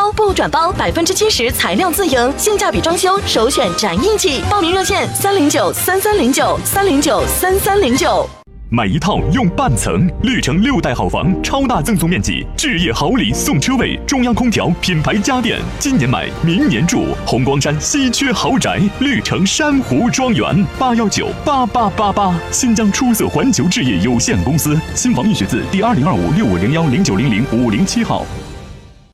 包不转包，70%材料自营，性价比装修首选展印记。报名热线3093309，3093309。 买一套用半层，绿城6代好房，超大赠送面积，置业好礼送车位，中央空调，品牌家电，今年买，明年住。红光山稀缺豪宅，绿城珊瑚庄园，8198888，新疆出色环球置业有限公司，新房预选字第202565010900-507号。